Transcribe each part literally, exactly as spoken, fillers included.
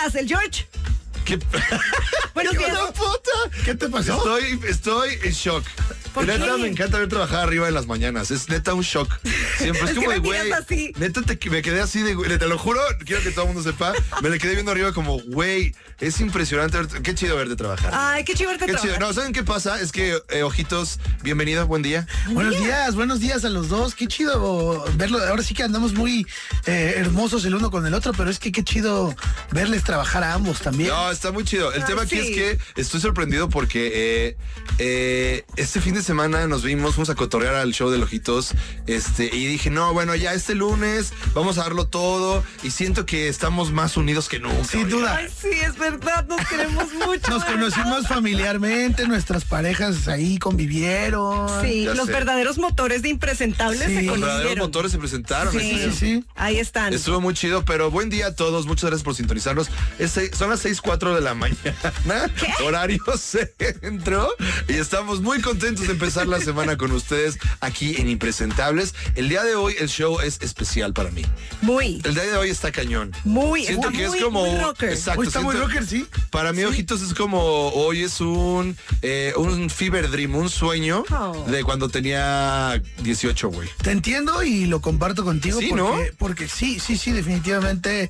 días, el George. ¿Qué? Buenos ¿Qué días. puta? ¿Qué te pasó? Estoy, estoy en shock. ¿Por Neta, qué? me encanta ver trabajar arriba en las mañanas. Es neta un shock. Siempre es, Es como que de, me miras güey. así. Neta, te- me quedé así de, güey. Te lo juro, quiero que todo el mundo sepa. Me le quedé viendo arriba como, güey, es impresionante. Verte, qué chido verte trabajar. Ay, qué chido verte Qué chido. trabajar. No, ¿saben qué pasa? Es que, eh, ojitos, bienvenido, buen día. Buenos días, buenos días a los dos. Qué chido verlo. Ahora sí que andamos muy eh, hermosos el uno con el otro, pero es que qué chido verles trabajar a ambos también. No, está muy chido. El Ay, tema aquí sí. es que estoy sorprendido porque eh, eh, este fin de semana nos vimos, fuimos a cotorrear al show de Ojitos, este, y dije, no, bueno, ya este lunes vamos a darlo todo y siento que estamos más unidos que nunca. Sin oye. duda. Ay, sí, es verdad, nos queremos mucho. Nos conocimos familiarmente, nuestras parejas ahí convivieron. Sí, Ya los sé. verdaderos motores de impresentables Sí. se Los verdaderos conocieron. motores se presentaron. Sí. así Sí, es. sí. Ahí están. Estuvo muy chido, pero buen día a todos. Muchas gracias por sintonizarnos. Es seis- son las seis cuatro de la mañana. Horario centro. Y estamos muy contentos de empezar la semana con ustedes aquí en Impresentables. El día de hoy el show es especial para mí. Muy, El día de hoy está cañón. muy, Siento está que muy, es como... muy rocker. Exacto. Hoy está muy siento- rocker, sí. Para mí, Ojitos, es como hoy es un, eh, un fever dream, un sueño Oh. de cuando tenía dieciocho, güey. Te entiendo y lo comparto contigo Sí, porque, ¿no? porque sí, sí, sí, definitivamente.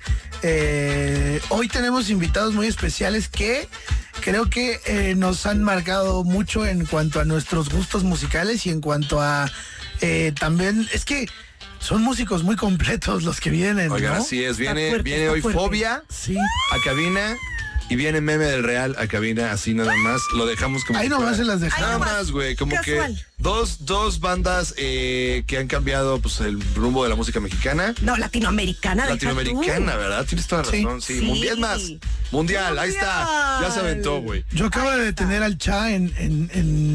eh, hoy tenemos invitados muy especiales que creo que eh, nos han marcado mucho en cuanto a nuestros gustos musicales y en cuanto a eh, también, es que son músicos muy completos los que vienen, Oigan, ¿no? así es. Viene, fuerte, viene está hoy fuerte. Fobia Sí. a cabina y viene Meme del Real a cabina, así nada más. Lo dejamos como... Ahí si nomás fuera- se las dejamos. Nada Ahí nomás, más, güey. Como casual. que dos, dos bandas eh, que han cambiado pues el rumbo de la música mexicana. No, latinoamericana. deja Latinoamericana, tú. ¿verdad? Tienes toda la Sí. razón. Sí, Sí. mundial más. Mundial, ahí está. Ya se aventó, güey. Yo acabo de detener al Cha en, en-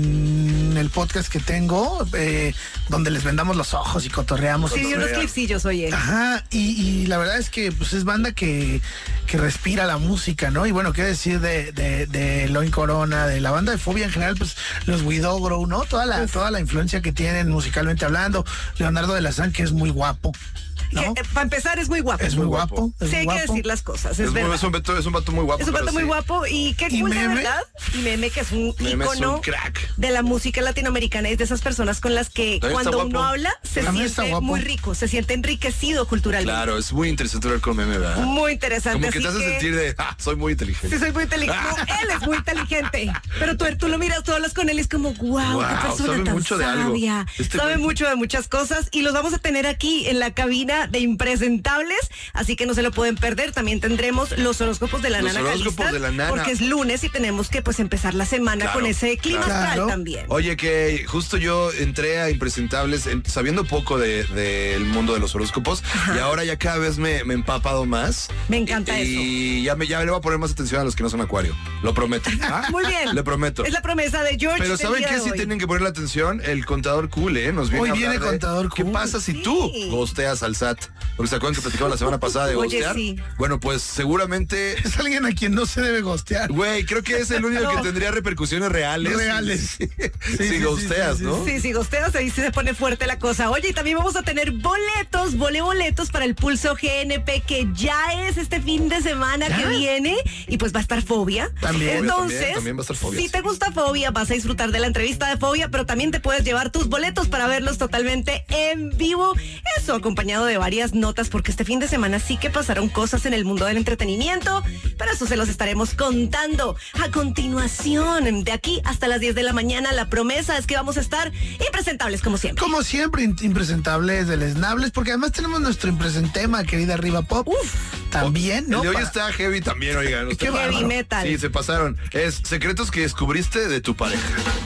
en el podcast que tengo, eh, donde les vendamos los ojos y cotorreamos. Sí, y- unos clipsillos, oye. Ajá, y, y la verdad es que pues es banda que, que respira la música, ¿no? Y bueno, qué decir de, de, de Eloy Corona, de la banda de Fobia en general, pues los Widogro, ¿no? Toda la, toda la influencia que tienen musicalmente hablando. Leonardo de la San, que es muy guapo, ¿no? Que, eh, para empezar, es muy guapo. Es muy guapo. guapo. es Sí, muy hay que guapo. decir las cosas, es, Es, muy- verdad. es un vato, es un vato muy guapo. Es un pero vato muy sí. guapo y qué ¿Y cool, de Meme? verdad. Y Meme, que es un Meme es ícono un crack. de la música latinoamericana y es de esas personas con las que También está cuando guapo. uno habla se También está siente guapo. muy rico, se siente enriquecido culturalmente. Claro, es muy interesante ver con Meme, ¿verdad? Muy interesante. Como que así te hace sentir de, ah, soy muy inteligente. Sí, soy muy inteligente. No, él es muy inteligente. Pero tú, tú lo miras, tú hablas con él y es como, wow, Wow, qué persona sabe tan mucho de algo. sabia. Este sabe güey- mucho de muchas cosas y los vamos a tener aquí en la cabina de Impresentables, así que no se lo pueden perder. También tendremos los horóscopos de la Los Nana horóscopos Calista, de la Nana. porque es lunes y tenemos que pues empezar la semana Claro, con ese clima claro. astral Claro. también. Oye, que justo yo entré a Impresentables en- sabiendo poco del de, del mundo de los horóscopos y ahora ya cada vez me, me he empapado más. Me encanta y, eso. Y ya, me, ya le voy a poner más atención a los que no son acuario. Lo prometo. ¿Ah? Muy bien. Le prometo. Es la promesa de George. Pero del ¿saben día qué? de Sí hoy. tienen que ponerle atención. El contador cool, ¿eh? Nos viene Hoy a viene hablar de contador ¿Qué cool. pasa si Sí. tú gosteas al S A T? Porque se acuerdan que platicamos la semana pasada de Oye, gostear. sí. Bueno, pues seguramente... Es alguien a quien no se debe gostear. Güey, creo que es el único que tendría repercusiones reales. Reales. Si, Sí, sí, gosteas, sí, sí, ¿no? Sí, sí, gosteas, ahí sí se pone fuerte la cosa. Oye, y también vamos a tener boletos, vole boletos para el Pulso G N P, que ya es este fin de semana ¿Ya? que viene, y pues va a estar Fobia. También. Entonces, También, también va a estar Fobia, si sí. te gusta Fobia, vas a disfrutar de la entrevista de Fobia, pero también te puedes llevar tus boletos para verlos totalmente en vivo. Eso, acompañado de varias notas, porque este fin de semana sí que pasaron cosas en el mundo del entretenimiento, pero eso se los estaremos contando a continuación. De aquí hasta las diez de la mañana, la promesa es que vamos a estar impresentables como siempre. Como siempre, in- impresentables, deleznables, porque además tenemos nuestro impresentema, querida Arriba Pop. Uf. También, ¿no? El de hoy Para- está heavy también, oigan. Qué Está- Heavy bárbaro. metal. Sí, se pasaron. Es secretos que descubriste de tu pareja.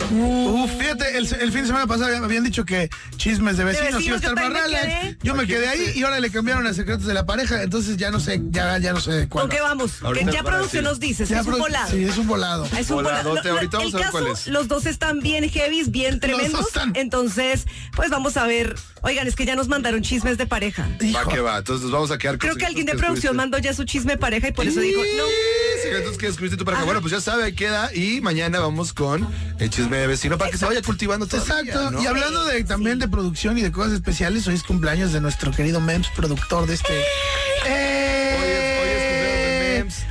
Uf, fíjate, el, el fin de semana pasado habían dicho que chismes de vecinos, vecinos, iba a estar yo también me Barralas. quedé. Yo me quedé ahí y ahora le cambiaron a secretos de la pareja, entonces ya no sé, ya, ya no sé cuál. ¿Con qué vamos? Ahorita Que ya van a producción decir. nos dice, Ya es un pro- volado. Sí, es un volado. Es un Voladote, volado. Lo- lo- ahorita vamos el a ver caso, cuál es. los dos están bien heavies, bien tremendos. dos están. Entonces, pues vamos a ver. Oigan, es que ya nos mandaron chismes de pareja. Va Hijo. que va. Entonces nos vamos a quedar con Creo que secretos alguien de que producción descubriste. mandó ya su chisme de pareja y por eso dijo, no. Sí, secretos que descubriste tu pareja. Ajá. Bueno, pues ya sabe, ahí queda. Y mañana vamos con el chisme de vecino para que se vaya cultivando todo. Exacto. Y hablando de también de producción y de cosas especiales, hoy es cumpleaños de nuestro querido Mems, productor de este